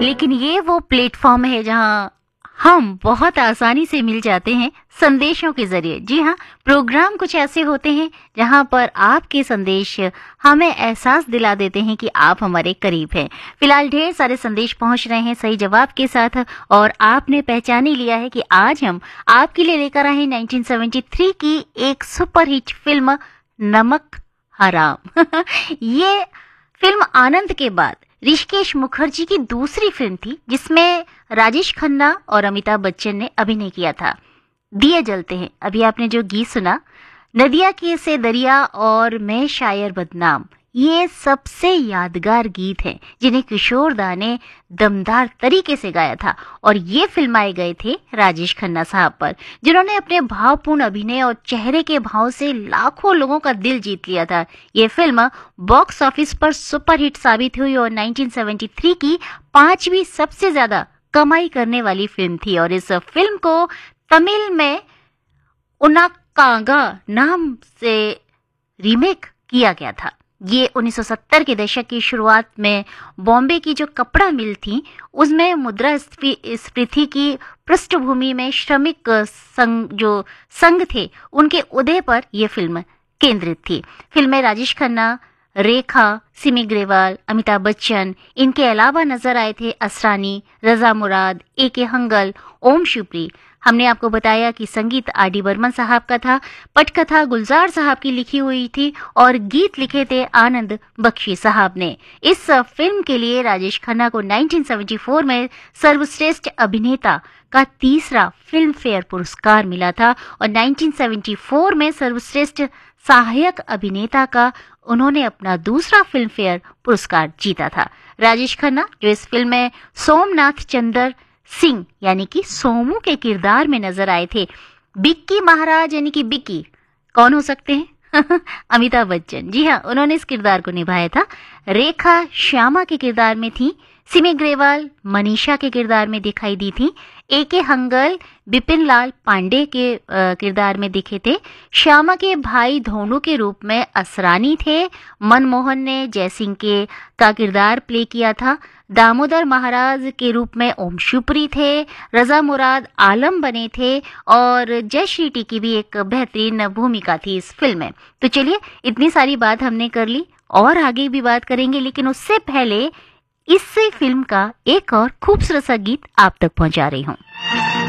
लेकिन ये वो प्लेटफॉर्म है जहां हम बहुत आसानी से मिल जाते हैं संदेशों के जरिए। जी हाँ, प्रोग्राम कुछ ऐसे होते हैं जहां पर आपके संदेश हमें एहसास दिला देते हैं कि आप हमारे करीब हैं। फिलहाल ढेर सारे संदेश पहुंच रहे हैं सही जवाब के साथ और आपने पहचान ही लिया है कि आज हम आपके लिए लेकर आए हैं 1973 की एक सुपरहिट फिल्म नमक हराम। ये फिल्म आनंद के बाद ऋषिकेश मुखर्जी की दूसरी फिल्म थी जिसमें राजेश खन्ना और अमिताभ बच्चन ने अभिनय किया था। दिए जलते हैं, अभी आपने जो गीत सुना, नदिया के से दरिया और मैं शायर बदनाम, ये सबसे यादगार गीत हैं जिन्हें किशोर दा ने दमदार तरीके से गाया था और ये फिल्माए गए थे राजेश खन्ना साहब पर, जिन्होंने अपने भावपूर्ण अभिनय और चेहरे के भाव से लाखों लोगों का दिल जीत लिया था। ये फिल्म बॉक्स ऑफिस पर सुपरहिट साबित हुई और 1973 की 5वीं सबसे ज्यादा कमाई करने वाली फिल्म थी और इस फिल्म को तमिल में उनाकागा नाम से रीमेक किया गया था। ये 1970 के दशक की शुरुआत में बॉम्बे की जो कपड़ा मिल थी उसमें मुद्रास्फीति की पृष्ठभूमि में श्रमिक संघ थे उनके उदय पर यह फिल्म केंद्रित थी। फिल्म में राजेश खन्ना, रेखा, सिमी ग्रेवाल, अमिताभ बच्चन, इनके अलावा नजर आए थे असरानी, रजा मुराद, ए.के. हंगल, ओम शिवपुरी। हमने आपको बताया कि संगीत आर.डी. बर्मन साहब का था, पटकथा गुलजार साहब की लिखी हुई थी और गीत लिखे थे आनंद बख्शी साहब ने। इस फिल्म के लिए राजेश खन्ना को 1974 में सर्वश्रेष्ठ अभिनेता का तीसरा फिल्म फेयर पुरस्कार मिला था और 1974 में सर्वश्रेष्ठ सहायक अभिनेता का उन्होंने अपना दूसरा फिल्म फेयर पुरस्कार जीता था। राजेश खन्ना जो इस फिल्म में सोमनाथ चंद्र सिंह यानी कि सोमू के किरदार में नजर आए थे। बिक्की महाराज यानी कि बिक्की कौन हो सकते हैं? अमिताभ बच्चन। जी हाँ, उन्होंने इस किरदार को निभाया था। रेखा श्यामा के किरदार में थी, सिमी ग्रेवाल मनीषा के किरदार में दिखाई दी थी, ए.के. हंगल बिपिन लाल पांडे के किरदार में दिखे थे, श्यामा के भाई धोनू के रूप में असरानी थे, मनमोहन ने जयसिंह के का किरदार प्ले किया था, दामोदर महाराज के रूप में ओम शिवपुरी थे, रजा मुराद आलम बने थे और जय श्री की भी एक बेहतरीन भूमिका थी इस फिल्म में। तो चलिए, इतनी सारी बात हमने कर ली और आगे भी बात करेंगे, लेकिन उससे पहले इससे फिल्म का एक और खूबसूरत सा गीत आप तक पहुंचा रही हूं।